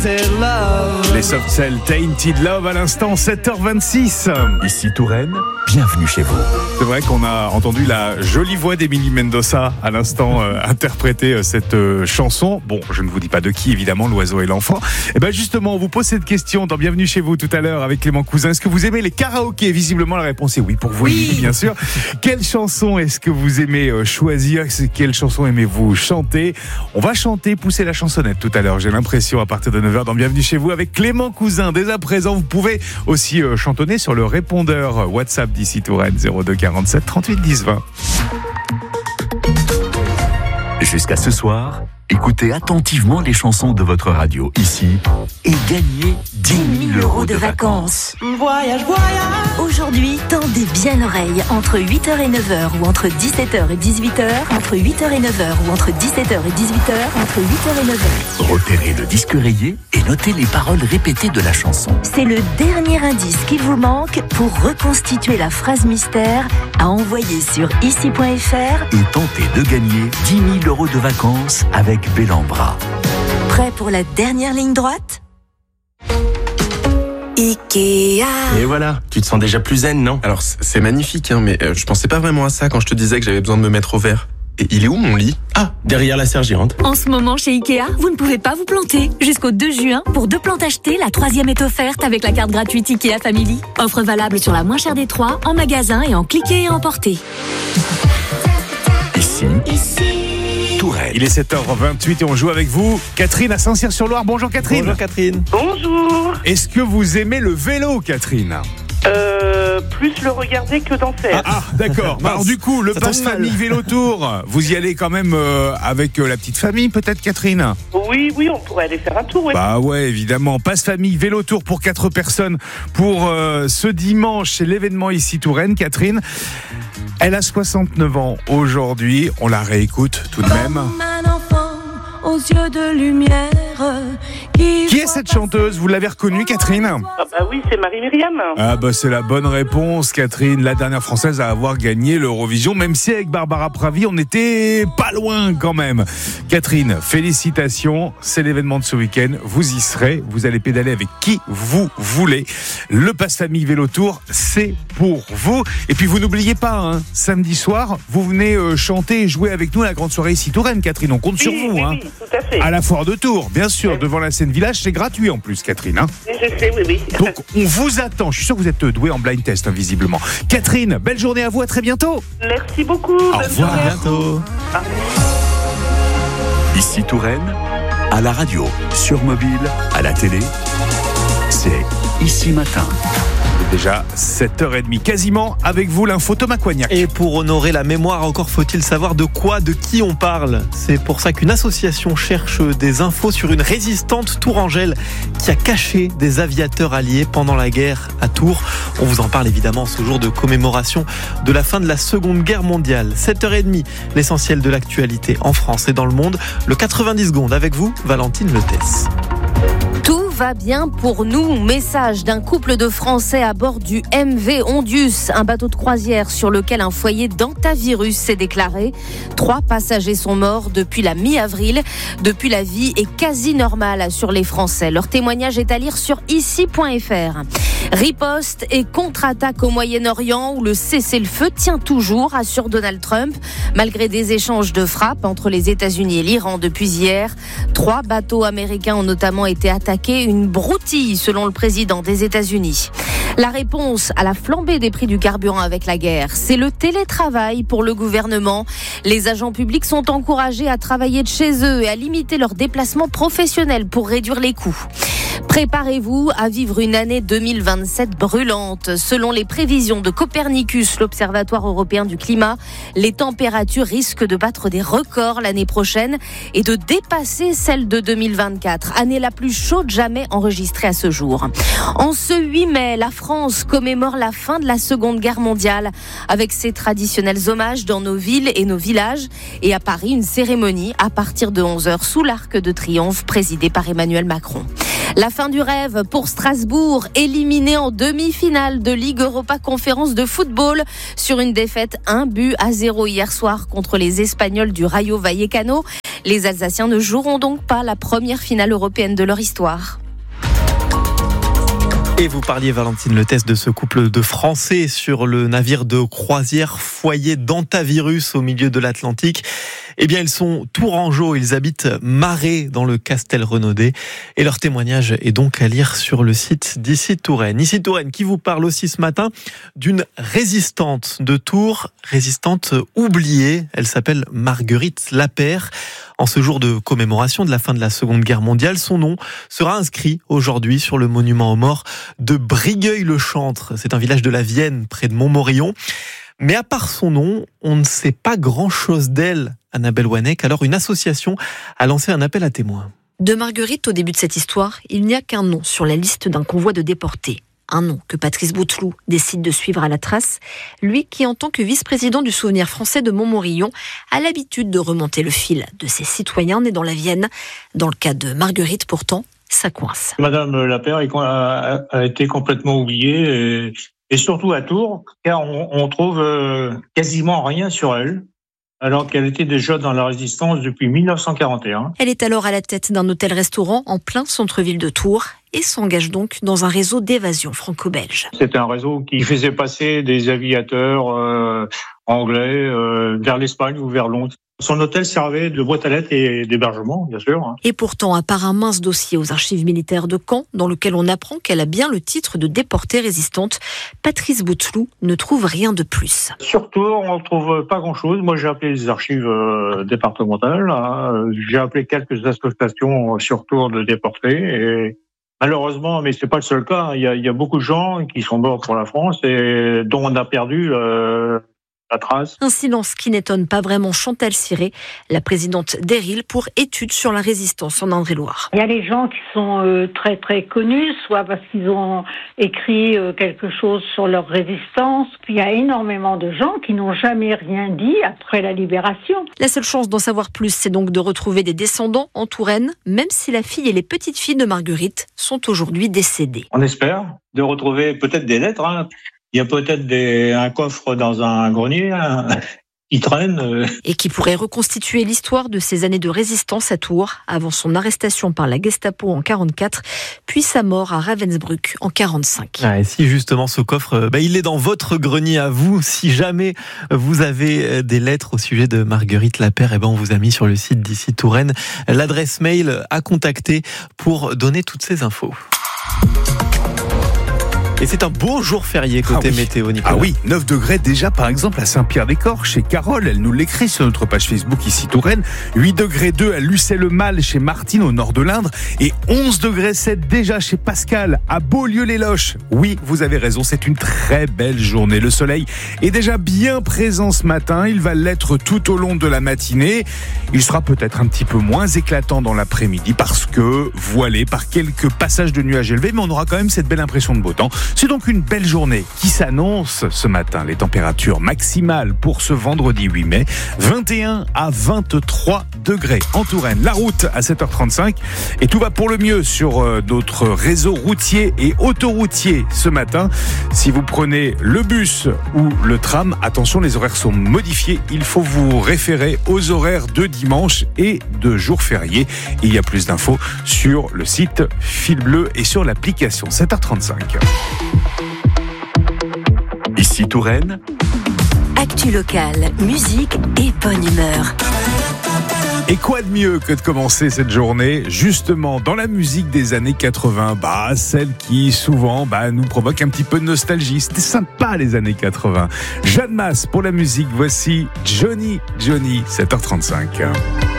Les Soft Cell, Tainted Love à l'instant, 7h26. Ici Touraine, bienvenue chez vous. C'est vrai qu'on a entendu la jolie voix d'Emily Mendoza à l'instant interpréter cette chanson. Bon, je ne vous dis pas de qui, évidemment, l'oiseau et l'enfant. Et bien justement, on vous pose cette question dans Bienvenue chez vous tout à l'heure avec Clément Cousin. Est-ce que vous aimez les karaokés ? Visiblement, la réponse est oui pour vous, oui. Bien sûr. Quelle chanson est-ce que vous aimez choisir ? Quelle chanson aimez-vous chanter ? On va chanter, pousser la chansonnette tout à l'heure, j'ai l'impression, à partir de 9h dans Bienvenue chez vous avec Clément Cousin. Dès à présent, vous pouvez aussi chantonner sur le répondeur WhatsApp d'ici Touraine 02 47 38 10 20. Jusqu'à ce soir, écoutez attentivement les chansons de votre radio ici et gagnez 10 000 € de vacances. Voyage, voyage. Aujourd'hui, tendez bien l'oreille entre 8h et 9h ou entre 17h et 18h, entre 8h et 9h ou entre 17h et 18h, entre 8h et 9h. Repérez le disque rayé et notez les paroles répétées de la chanson. C'est le dernier indice qu'il vous manque pour reconstituer la phrase mystère à envoyer sur ici.fr et tentez de gagner 10 000 € de vacances avec Bellambra. Prêt pour la dernière ligne droite ? Ikea. Et voilà, tu te sens déjà plus zen, non ? Alors c'est magnifique, mais je pensais pas vraiment à ça quand je te disais que j'avais besoin de me mettre au vert. Et il est où mon lit ? Ah, derrière la sergérante. En ce moment, chez Ikea, vous ne pouvez pas vous planter. Jusqu'au 2 juin, pour 2 plantes achetées, la 3e est offerte avec la carte gratuite Ikea Family. Offre valable sur la moins chère des 3, en magasin et en cliquer et emporter. Ici. Touraine. Il est 7h28 et on joue avec vous. Catherine à Saint-Cyr-sur-Loire. Bonjour Catherine. Bonjour Catherine. Bonjour. Est-ce que vous aimez le vélo, Catherine ? Plus le regarder que d'en faire. Ah, d'accord. Alors du coup, le passe famille vélo tour, vous y allez quand même avec la petite famille, peut-être Catherine ? Oui, on pourrait aller faire un tour, oui. Bah ouais, évidemment. Passe famille vélo tour pour 4 personnes pour ce dimanche. C'est l'événement ici Touraine, Catherine. Elle a 69 ans aujourd'hui. On la réécoute tout de même. Aux yeux de lumière. Qui est cette chanteuse ? Vous l'avez reconnue, Catherine ? Ah bah oui, c'est Marie-Myriam. Ah bah c'est la bonne réponse, Catherine. La dernière Française à avoir gagné l'Eurovision, même si avec Barbara Pravi, on n'était pas loin quand même. Catherine, félicitations. C'est l'événement de ce week-end. Vous y serez. Vous allez pédaler avec qui vous voulez. Le Pass Famille Vélo Tour, c'est pour vous. Et puis vous n'oubliez pas, samedi soir, vous venez chanter et jouer avec nous à la grande soirée ici Touraine, Catherine. On compte sur vous. Oui, tout à fait. À la foire de Tours, bien sûr, devant la scène village, c'est gratuit en plus, Catherine. Je sais, oui. Donc, on vous attend. Je suis sûr que vous êtes douée en blind test, visiblement. Catherine, belle journée à vous, à très bientôt. Merci beaucoup. Au revoir. À bientôt. Ici Touraine, à la radio, sur mobile, à la télé, c'est Ici Matin. Déjà 7h30, quasiment avec vous l'info Thomas Coignac. Et pour honorer la mémoire, encore faut-il savoir de qui on parle. C'est pour ça qu'une association cherche des infos sur une résistante tourangelle qui a caché des aviateurs alliés pendant la guerre à Tours. On vous en parle évidemment ce jour de commémoration de la fin de la Seconde Guerre mondiale. 7h30, l'essentiel de l'actualité en France et dans le monde. Le 90 secondes avec vous, Valentine Letès. Tout va bien pour nous. Message d'un couple de Français à bord du MV Ondius, un bateau de croisière sur lequel un foyer d'antavirus s'est déclaré. 3 passagers sont morts depuis la mi-avril. Depuis, la vie est quasi normale sur les Français. Leur témoignage est à lire sur ici.fr. Riposte et contre-attaque au Moyen-Orient où le cessez-le-feu tient toujours, assure Donald Trump. Malgré des échanges de frappes entre les États-Unis et l'Iran depuis hier, 3 bateaux américains ont notamment été attaqués. Une broutille selon le président des États-Unis. La réponse à la flambée des prix du carburant avec la guerre, c'est le télétravail pour le gouvernement. Les agents publics sont encouragés à travailler de chez eux et à limiter leurs déplacements professionnels pour réduire les coûts. Préparez-vous à vivre une année 2027 brûlante. Selon les prévisions de Copernicus, l'Observatoire européen du climat, les températures risquent de battre des records l'année prochaine et de dépasser celles de 2024, année la plus chaude jamais enregistrée à ce jour. En ce 8 mai, la France commémore la fin de la Seconde Guerre mondiale avec ses traditionnels hommages dans nos villes et nos villages. Et à Paris, une cérémonie à partir de 11h sous l'Arc de Triomphe présidée par Emmanuel Macron. La fin du rêve pour Strasbourg, éliminé en demi-finale de Ligue Europa Conférence de football sur une défaite 1-0 hier soir contre les Espagnols du Rayo Vallecano. Les Alsaciens ne joueront donc pas la première finale européenne de leur histoire. Et vous parliez, Valentine Letès, de ce couple de Français sur le navire de croisière Foyer d'Antavirus au milieu de l'Atlantique. Eh bien, ils sont tourangeaux, ils habitent Marais dans le Castelrenaudet. Et leur témoignage est donc à lire sur le site d'Ici Touraine. Ici Touraine qui vous parle aussi ce matin d'une résistante de Tours, résistante oubliée. Elle s'appelle Marguerite Lapère. En ce jour de commémoration de la fin de la Seconde Guerre mondiale, son nom sera inscrit aujourd'hui sur le monument aux morts de Brigueuil-le-Chantre. C'est un village de la Vienne, près de Montmorillon. Mais à part son nom, on ne sait pas grand-chose d'elle, Annabelle Wanek. Alors une association a lancé un appel à témoins. De Marguerite, au début de cette histoire, il n'y a qu'un nom sur la liste d'un convoi de déportés. Un nom que Patrice Bouteloup décide de suivre à la trace. Lui qui, en tant que vice-président du Souvenir français de Montmorillon, a l'habitude de remonter le fil de ces citoyens nés dans la Vienne. Dans le cas de Marguerite, pourtant, ça coince. Madame Lapère a été complètement oubliée, et surtout à Tours, car on trouve quasiment rien sur elle, alors qu'elle était déjà dans la résistance depuis 1941. Elle est alors à la tête d'un hôtel-restaurant en plein centre-ville de Tours et s'engage donc dans un réseau d'évasion franco-belge. C'était un réseau qui faisait passer des aviateurs anglais vers l'Espagne ou vers Londres. Son hôtel servait de boîte à lettres et d'hébergement, bien sûr. Et pourtant, à part un mince dossier aux archives militaires de Caen, dans lequel on apprend qu'elle a bien le titre de déportée résistante, Patrice Bouteloup ne trouve rien de plus. Surtout, on ne trouve pas grand-chose. Moi, j'ai appelé les archives départementales. J'ai appelé quelques associations sur Tours de déportés. Et malheureusement, mais c'est pas le seul cas. Il y a beaucoup de gens qui sont morts pour la France et dont on a perdu la trace. Un silence qui n'étonne pas vraiment Chantal Ciré, la présidente d'Éril pour études sur la résistance en Indre-et-Loire. Il y a les gens qui sont très très connus, soit parce qu'ils ont écrit quelque chose sur leur résistance, puis il y a énormément de gens qui n'ont jamais rien dit après la libération. La seule chance d'en savoir plus, c'est donc de retrouver des descendants en Touraine, même si la fille et les petites filles de Marguerite sont aujourd'hui décédées. On espère de retrouver peut-être des lettres. Il y a peut-être un coffre dans un grenier qui traîne. Et qui pourrait reconstituer l'histoire de ces années de résistance à Tours, avant son arrestation par la Gestapo en 1944, puis sa mort à Ravensbrück en 1945. Et si justement ce coffre, il est dans votre grenier à vous, si jamais vous avez des lettres au sujet de Marguerite Lapère, on vous a mis sur le site d'Ici Touraine l'adresse mail à contacter pour donner toutes ces infos. Et c'est un beau jour férié côté météo, Nicolas. Ah oui, 9 degrés déjà par exemple à Saint-Pierre-des-Corps chez Carole, elle nous l'écrit sur notre page Facebook Ici Touraine, 8 degrés 2 à Lucé-le-Mal chez Martine au nord de l'Indre et 11 degrés 7 déjà chez Pascal à Beaulieu-les-Loches. Oui, vous avez raison, c'est une très belle journée. Le soleil est déjà bien présent ce matin, il va l'être tout au long de la matinée. Il sera peut-être un petit peu moins éclatant dans l'après-midi parce que voilé par quelques passages de nuages élevés, mais on aura quand même cette belle impression de beau temps. C'est donc une belle journée qui s'annonce ce matin. Les températures maximales pour ce vendredi 8 mai, 21 à 23 degrés en Touraine. La route à 7h35 et tout va pour le mieux sur notre réseau routier et autoroutier ce matin. Si vous prenez le bus ou le tram, attention, les horaires sont modifiés. Il faut vous référer aux horaires de dimanche et de jours fériés. Il y a plus d'infos sur le site Fil Bleu et sur l'application 7h35. Ici Touraine. Actu locale, musique et bonne humeur. Et quoi de mieux que de commencer cette journée justement dans la musique des années 80, celle qui souvent nous provoque un petit peu de nostalgie. C'était sympa les années 80. Jeanne Masse pour la musique, voici Johnny, 7h35.